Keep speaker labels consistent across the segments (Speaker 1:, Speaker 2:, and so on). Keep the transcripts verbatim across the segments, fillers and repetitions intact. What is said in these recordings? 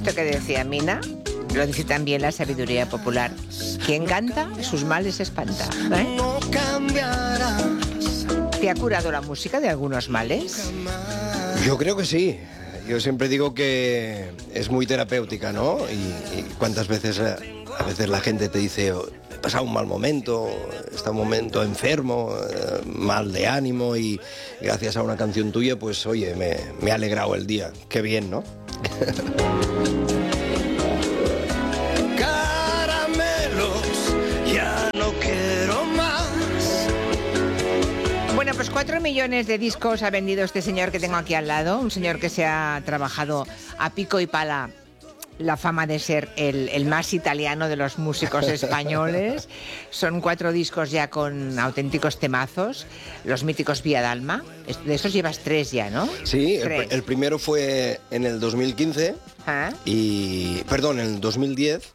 Speaker 1: esto que decía Mina, lo dice también la sabiduría popular. Quien canta, sus males espanta. ¿Eh?
Speaker 2: No cambiarás.
Speaker 1: ¿Te ha curado la música de algunos males?
Speaker 3: Yo creo que sí. Yo siempre digo que es muy terapéutica, ¿no? Y, y cuántas veces, a veces la gente te dice, oh, he pasado un mal momento, está un momento enfermo, eh, mal de ánimo, y gracias a una canción tuya, pues oye, me, me ha alegrado el día. Qué bien, ¿no?
Speaker 2: Caramelos, ya no quiero más.
Speaker 1: Bueno, pues cuatro millones de discos ha vendido este señor que tengo aquí al lado, un señor que se ha trabajado a pico y pala la fama de ser el, el más italiano de los músicos españoles. Son cuatro discos ya con auténticos temazos, los míticos Vía Dalma. De esos llevas tres ya, ¿no?
Speaker 3: Sí, el, el primero fue en el dos mil quince,
Speaker 1: ¿Ah?
Speaker 3: y, perdón, en el dos mil diez,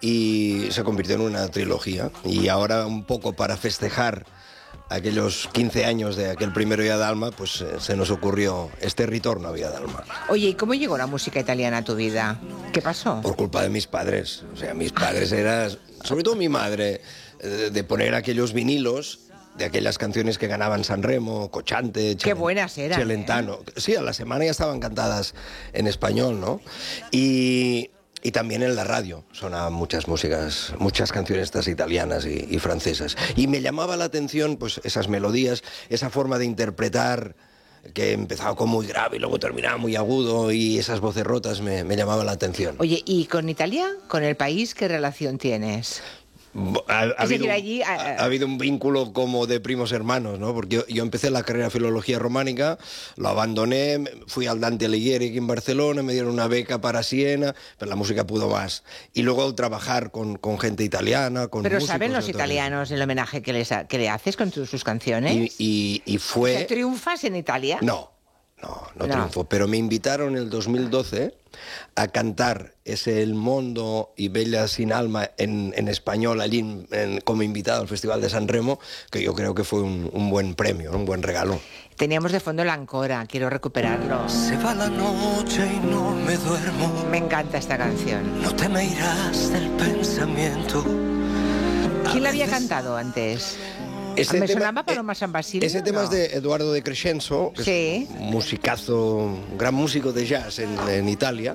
Speaker 3: y se convirtió en una trilogía. Y ahora, un poco para festejar aquellos quince años de aquel primero Vía Dalma, pues eh, se nos ocurrió este retorno a Vía Dalma.
Speaker 1: Oye, ¿y cómo llegó la música italiana a tu vida? ¿Qué pasó?
Speaker 3: Por culpa de mis padres. O sea, mis padres eran, sobre todo mi madre, eh, de poner aquellos vinilos de aquellas canciones que ganaban Sanremo, Cochante,
Speaker 1: Qué buenas eran,
Speaker 3: Celentano. ¿eh? Sí, a la semana ya estaban cantadas en español, ¿no? Y... Y también en la radio sonaban muchas músicas, muchas canciones estas italianas y, y francesas. Y me llamaba la atención pues esas melodías, esa forma de interpretar que empezaba con muy grave y luego terminaba muy agudo, y esas voces rotas me, me llamaban la atención.
Speaker 1: Oye, ¿y con Italia, con el país, qué relación tienes?
Speaker 3: Ha, ha,
Speaker 1: Es
Speaker 3: habido,
Speaker 1: decir, allí,
Speaker 3: ha, ha habido un vínculo como de primos hermanos, ¿no? Porque yo, yo empecé la carrera de filología románica, lo abandoné, fui al Dante Alighieri aquí en Barcelona, me dieron una beca para Siena, pero la música pudo más. Y luego trabajar con, con gente italiana, con
Speaker 1: Pero
Speaker 3: músicos,
Speaker 1: ¿saben los
Speaker 3: entonces,
Speaker 1: italianos el homenaje que, les ha, que le haces con tu, sus canciones?
Speaker 3: Y, y, y fue...
Speaker 1: ¿O sea, triunfas en Italia?
Speaker 3: No, no, no,
Speaker 1: No.
Speaker 3: triunfo. Pero me invitaron en el dos mil doce a cantar ese El Mondo y Bella sin Alma en, en español allí en, en, como invitado al Festival de Sanremo, que yo creo que fue un, un buen premio, un buen regalo.
Speaker 1: Teníamos de fondo la Ancora, quiero recuperarlo.
Speaker 2: Se va la noche y no me duermo.
Speaker 1: Me encanta esta canción.
Speaker 2: No te me irás del pensamiento.
Speaker 1: ¿Quién la había cantado antes?
Speaker 3: Ese
Speaker 1: Me
Speaker 3: tema,
Speaker 1: sonaba Paloma San Basilio.
Speaker 3: Ese tema
Speaker 1: ¿no?
Speaker 3: es de Eduardo de Crescenzo, que
Speaker 1: Sí.
Speaker 3: es un musicazo, un gran músico de jazz en, en Italia.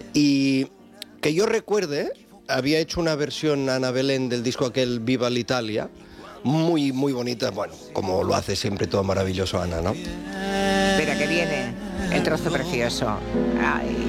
Speaker 3: Y que yo recuerde, había hecho una versión Ana Belén del disco aquel Viva l'Italia, muy, muy bonita, bueno, como lo hace siempre todo maravilloso Ana, ¿no?
Speaker 1: Espera, que viene el trozo precioso. Ay.